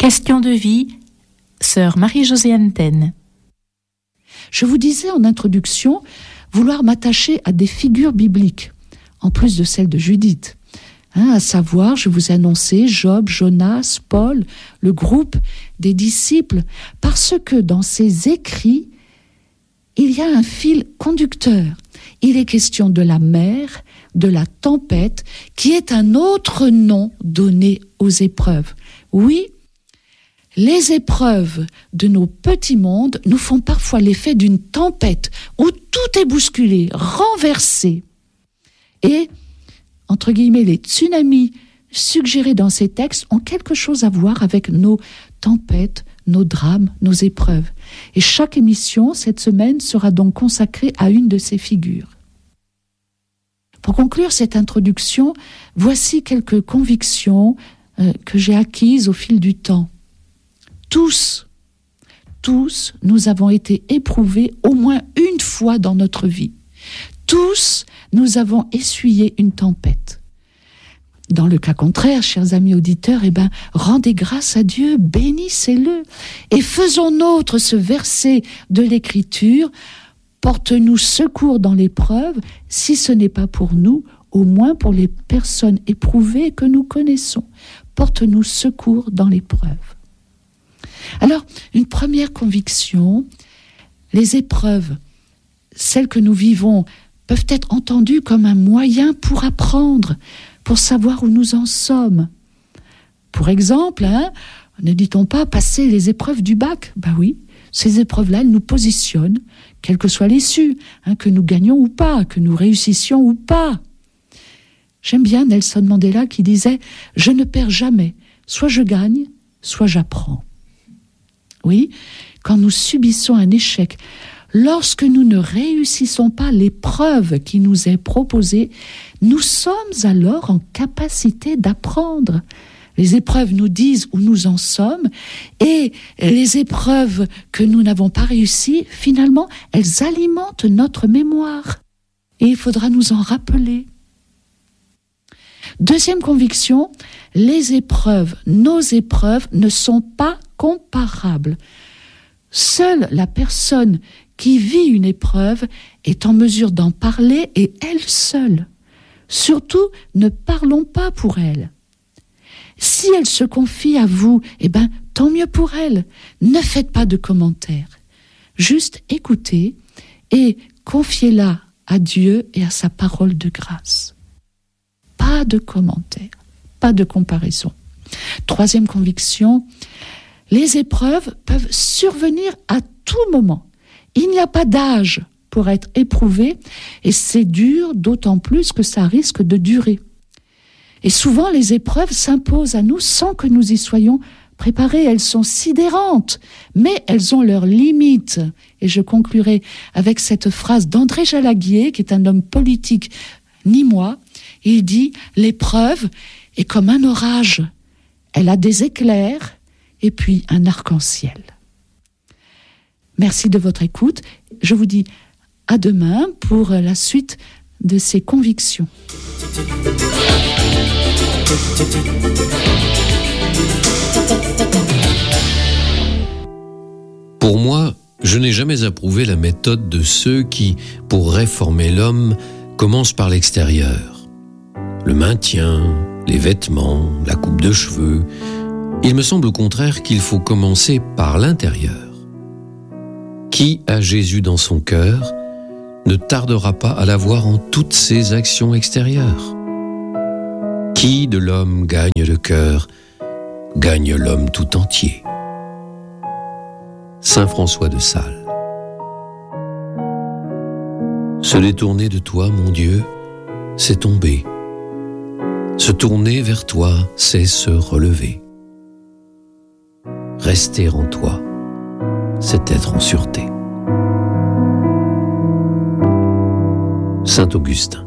Question de vie, sœur Marie-Josiane Taine. Je vous disais en introduction vouloir m'attacher à des figures bibliques, en plus de celles de Judith. À savoir, je vous ai annoncé Job, Jonas, Paul, le groupe des disciples, parce que dans ces écrits, il y a un fil conducteur. Il est question de la mer, de la tempête, qui est un autre nom donné aux épreuves. Oui, les épreuves de nos petits mondes nous font parfois l'effet d'une tempête où tout est bousculé, renversé. Et, entre guillemets, les tsunamis suggérés dans ces textes ont quelque chose à voir avec nos tempêtes, nos drames, nos épreuves. Et chaque émission, cette semaine, sera donc consacrée à une de ces figures. Pour conclure cette introduction, voici quelques convictions que j'ai acquises au fil du temps. Tous, nous avons été éprouvés au moins une fois dans notre vie. Tous, nous avons essuyé une tempête. Dans le cas contraire, chers amis auditeurs, rendez grâce à Dieu, bénissez-le, et faisons nôtre ce verset de l'Écriture, porte-nous secours dans l'épreuve, si ce n'est pas pour nous, au moins pour les personnes éprouvées que nous connaissons. Porte-nous secours dans l'épreuve. Alors, une première conviction, les épreuves, celles que nous vivons, peuvent être entendues comme un moyen pour apprendre, pour savoir où nous en sommes. Pour exemple, ne dit-on pas passer les épreuves du bac ? Ben oui, ces épreuves-là, elles nous positionnent, quelle que soit l'issue, que nous gagnions ou pas, que nous réussissions ou pas. J'aime bien Nelson Mandela qui disait « Je ne perds jamais, soit je gagne, soit j'apprends ». Oui, quand nous subissons un échec, lorsque nous ne réussissons pas l'épreuve qui nous est proposée, nous sommes alors en capacité d'apprendre. Les épreuves nous disent où nous en sommes et les épreuves que nous n'avons pas réussies, finalement, elles alimentent notre mémoire. Et il faudra nous en rappeler. Deuxième conviction, les épreuves, nos épreuves ne sont pas comparables. Seule la personne qui vit une épreuve est en mesure d'en parler et elle seule. Surtout, ne parlons pas pour elle. Si elle se confie à vous, tant mieux pour elle. Ne faites pas de commentaires. Juste écoutez et confiez-la à Dieu et à sa parole de grâce. Pas de commentaires, pas de comparaison. Troisième conviction, les épreuves peuvent survenir à tout moment. Il n'y a pas d'âge pour être éprouvé et c'est dur, d'autant plus que ça risque de durer. Et souvent, les épreuves s'imposent à nous sans que nous y soyons préparés. Elles sont sidérantes, mais elles ont leurs limites. Et je conclurai avec cette phrase d'André Jalaguier, qui est un homme politique nîmois. Il dit « L'épreuve est comme un orage. Elle a des éclairs et puis un arc-en-ciel. » Merci de votre écoute. Je vous dis à demain pour la suite de ces convictions. Pour moi, je n'ai jamais approuvé la méthode de ceux qui, pour réformer l'homme, commencent par l'extérieur. Le maintien, les vêtements, la coupe de cheveux. Il me semble au contraire qu'il faut commencer par l'intérieur. Qui a Jésus dans son cœur ne tardera pas à l'avoir en toutes ses actions extérieures. Qui de l'homme gagne le cœur, gagne l'homme tout entier. Saint François de Sales. Se détourner de toi, mon Dieu, c'est tomber. Se tourner vers toi, c'est se relever. Rester en toi, c'est être en sûreté. Saint Augustin.